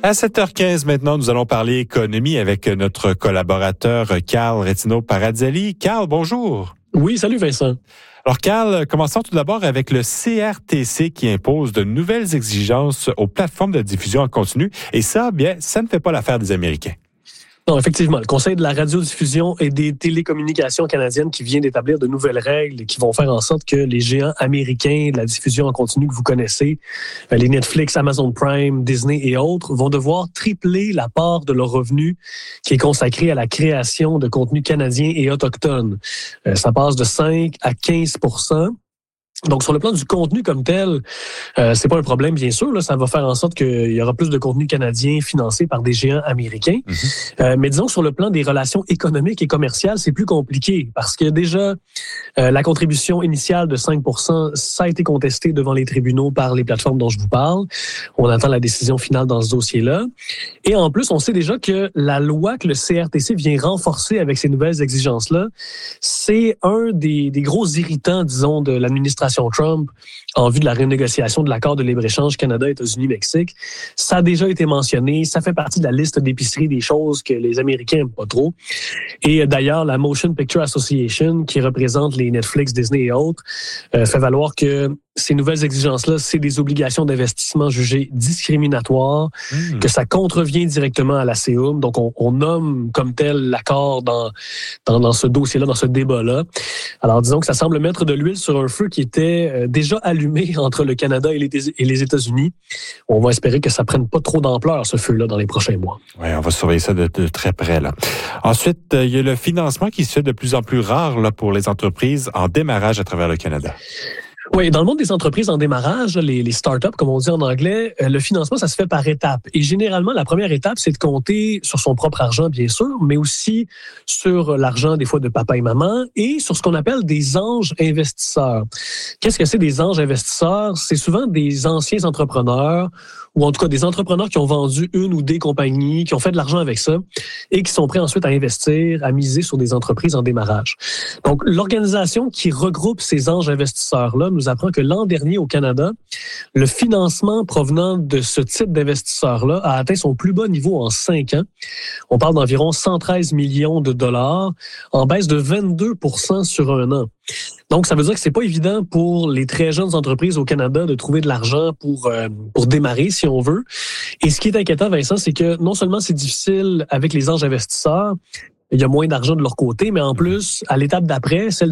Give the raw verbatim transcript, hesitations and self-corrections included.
À sept heures quinze maintenant, nous allons parler économie avec notre collaborateur Carl Retino-Parazzali. Carl, bonjour. Oui, salut Vincent. Alors Carl, commençons tout d'abord avec le C R T C qui impose de nouvelles exigences aux plateformes de diffusion en continu. Et ça, bien, ça ne fait pas l'affaire des Américains. Non, effectivement, le Conseil de la radiodiffusion et des télécommunications canadiennes qui vient d'établir de nouvelles règles qui vont faire en sorte que les géants américains de la diffusion en continu que vous connaissez, les Netflix, Amazon Prime, Disney et autres, vont devoir tripler la part de leurs revenus qui est consacrée à la création de contenus canadiens et autochtones. Ça passe de cinq à quinze pour cent. Donc, sur le plan du contenu comme tel, euh, c'est pas un problème, bien sûr. Là, ça va faire en sorte qu'il y aura plus de contenu canadien financé par des géants américains. Mm-hmm. Euh, mais disons que sur le plan des relations économiques et commerciales, c'est plus compliqué parce que déjà, euh, la contribution initiale de cinq pour cent, ça a été contesté devant les tribunaux par les plateformes dont je vous parle. On attend la décision finale dans ce dossier-là. Et en plus, on sait déjà que la loi que le C R T C vient renforcer avec ces nouvelles exigences-là, c'est un des, des gros irritants, disons, de l'administration Trump en vue de la renégociation de l'accord de libre-échange Canada, États-Unis, Mexique. Ça a déjà été mentionné. Ça fait partie de la liste d'épicerie des choses que les Américains n'aiment pas trop. Et d'ailleurs, la Motion Picture Association, qui représente les Netflix, Disney et autres, euh, fait valoir que ces nouvelles exigences-là, c'est des obligations d'investissement jugées discriminatoires, mmh. que ça contrevient directement à la C O U M. Donc, on, on nomme comme tel l'accord dans, dans, dans ce dossier-là, dans ce débat-là. Alors, disons que ça semble mettre de l'huile sur un feu qui était euh, déjà allumé entre le Canada et les, et les États-Unis. On va espérer que ça prenne pas trop d'ampleur, ce feu-là, dans les prochains mois. Oui, on va surveiller ça de, de très près, là. Ensuite, il y a le financement qui se fait de plus en plus rare là, pour les entreprises en démarrage à travers le Canada. Oui, dans le monde des entreprises en démarrage, les, les startups, comme on dit en anglais, le financement, ça se fait par étapes. Et généralement, la première étape, c'est de compter sur son propre argent, bien sûr, mais aussi sur l'argent, des fois, de papa et maman, et sur ce qu'on appelle des anges investisseurs. Qu'est-ce que c'est des anges investisseurs? C'est souvent des anciens entrepreneurs, ou en tout cas des entrepreneurs qui ont vendu une ou des compagnies, qui ont fait de l'argent avec ça, et qui sont prêts ensuite à investir, à miser sur des entreprises en démarrage. Donc, l'organisation qui regroupe ces anges investisseurs-là nous apprend que l'an dernier au Canada, le financement provenant de ce type d'investisseurs-là a atteint son plus bas niveau en cinq ans. On parle d'environ cent treize millions de dollars, en baisse de vingt-deux pour cent sur un an. Donc, ça veut dire que c'est pas évident pour les très jeunes entreprises au Canada de trouver de l'argent pour euh, pour démarrer, si on veut. Et ce qui est inquiétant, Vincent, c'est que non seulement c'est difficile avec les anges investisseurs, il y a moins d'argent de leur côté, mais en plus, à l'étape d'après, celle